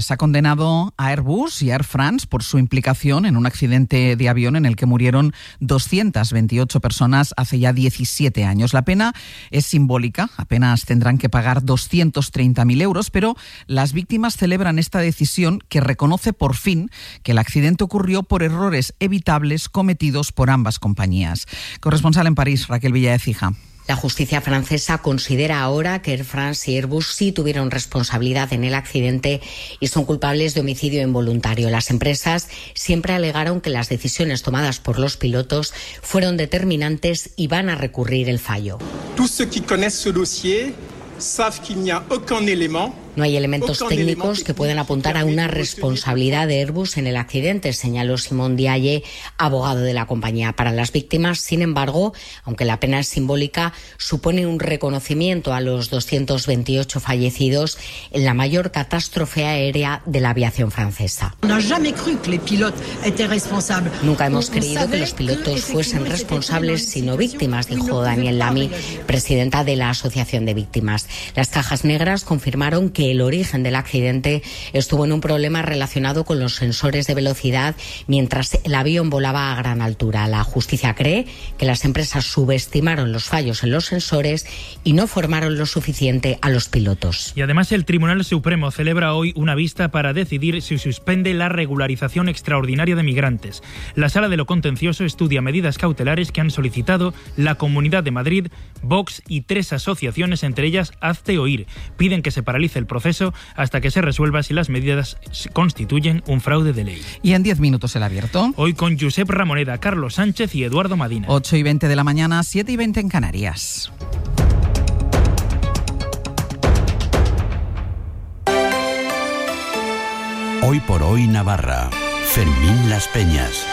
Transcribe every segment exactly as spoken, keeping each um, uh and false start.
Se ha condenado a Airbus y a Air France por su implicación en un accidente de avión en el que murieron doscientas veintiocho personas hace ya diecisiete años. La pena es simbólica, apenas tendrán que pagar doscientos treinta mil euros, pero las víctimas celebran esta decisión que reconoce por fin que el accidente ocurrió por errores evitables cometidos por ambas compañías. Corresponsal en París, Raquel Villaecija. La justicia francesa considera ahora que Air France y Airbus sí tuvieron responsabilidad en el accidente y son culpables de homicidio involuntario. Las empresas siempre alegaron que las decisiones tomadas por los pilotos fueron determinantes y van a recurrir el fallo. Tous ceux qui connaissent ce dossier savent qu'il n'y a aucun élément. No hay elementos técnicos que puedan apuntar a una responsabilidad de Airbus en el accidente, señaló Simon Diaye, abogado de la compañía. Para las víctimas, sin embargo, aunque la pena es simbólica, supone un reconocimiento a los doscientos veintiocho fallecidos en la mayor catástrofe aérea de la aviación francesa. Nunca hemos creído que los pilotos fuesen responsables, sino víctimas, dijo Daniel Lamy, presidenta de la Asociación de Víctimas. Las cajas negras confirmaron que el origen del accidente estuvo en un problema relacionado con los sensores de velocidad mientras el avión volaba a gran altura. La justicia cree que las empresas subestimaron los fallos en los sensores y no formaron lo suficiente a los pilotos. Y además el Tribunal Supremo celebra hoy una vista para decidir si suspende la regularización extraordinaria de migrantes. La Sala de lo Contencioso estudia medidas cautelares que han solicitado la Comunidad de Madrid, Vox y tres asociaciones, entre ellas Hazte Oír. Piden que se paralice el proceso hasta que se resuelva si las medidas constituyen un fraude de ley. Y en diez minutos el abierto. Hoy con Josep Ramoneda, Carlos Sánchez y Eduardo Madina. ocho y veinte de la mañana, siete y veinte en Canarias. Hoy por hoy Navarra. Fermín Las Peñas.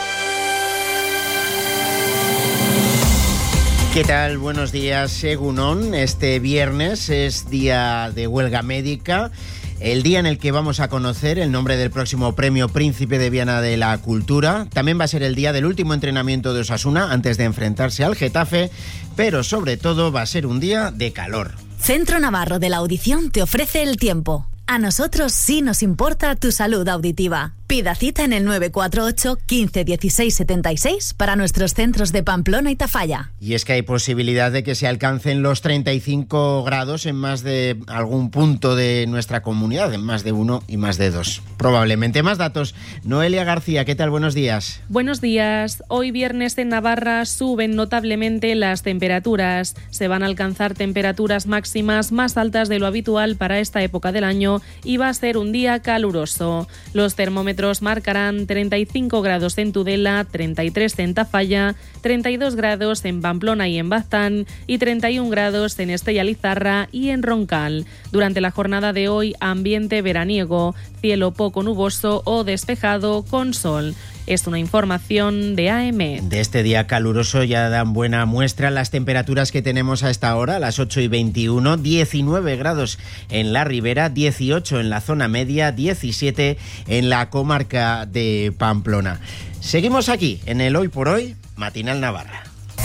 ¿Qué tal? Buenos días, Egunon. Este viernes es día de huelga médica, el día en el que vamos a conocer el nombre del próximo Premio Príncipe de Viana de la Cultura. También va a ser el día del último entrenamiento de Osasuna antes de enfrentarse al Getafe, pero sobre todo va a ser un día de calor. Centro Navarro de la Audición te ofrece el tiempo. A nosotros sí nos importa tu salud auditiva. Pida cita en el nueve cuatro ocho, quince, dieciséis, setenta y seis para nuestros centros de Pamplona y Tafalla. Y es que hay posibilidad de que se alcancen los treinta y cinco grados en más de algún punto de nuestra comunidad, en más de uno y más de dos. Probablemente. Más datos. Noelia García, ¿qué tal? Buenos días. Buenos días. Hoy viernes en Navarra suben notablemente las temperaturas. Se van a alcanzar temperaturas máximas más altas de lo habitual para esta época del año y va a ser un día caluroso. Los termómetros marcarán treinta y cinco grados en Tudela, treinta y tres en Tafalla, treinta y dos grados en Pamplona y en Baztán y treinta y un grados en Estella Lizarra y en Roncal. Durante la jornada de hoy, ambiente veraniego, cielo poco nuboso o despejado con sol. Es una información de A M. De este día caluroso ya dan buena muestra las temperaturas que tenemos a esta hora, a las ocho y veintiuno, diecinueve grados en la Ribera, dieciocho en la zona media, diecisiete en la comarca de Pamplona. Seguimos aquí en el Hoy por Hoy, Matinal Navarra.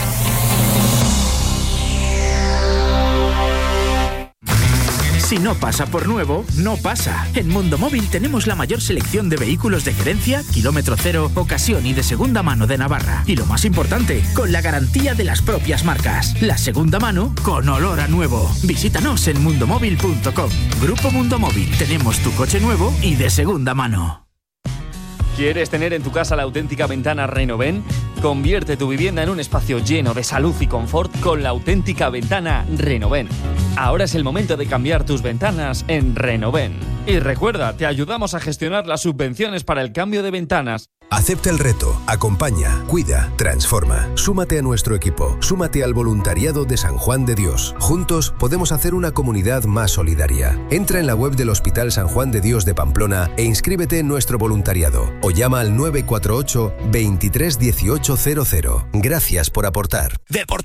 Si no pasa por nuevo, no pasa. En Mundo Móvil tenemos la mayor selección de vehículos de gerencia, kilómetro cero, ocasión y de segunda mano de Navarra. Y lo más importante, con la garantía de las propias marcas. La segunda mano con olor a nuevo. Visítanos en mundomóvil punto com. Grupo Mundo Móvil. Tenemos tu coche nuevo y de segunda mano. ¿Quieres tener en tu casa la auténtica ventana Renoven? Convierte tu vivienda en un espacio lleno de salud y confort con la auténtica ventana Renoven. Ahora es el momento de cambiar tus ventanas en Renoven. Y recuerda, te ayudamos a gestionar las subvenciones para el cambio de ventanas. Acepta el reto, acompaña, cuida, transforma. Súmate a nuestro equipo, súmate al voluntariado de San Juan de Dios. Juntos podemos hacer una comunidad más solidaria. Entra en la web del Hospital San Juan de Dios de Pamplona e inscríbete en nuestro voluntariado o llama al nueve cuatro ocho, veintitrés, dieciocho cero cero. Gracias por aportar.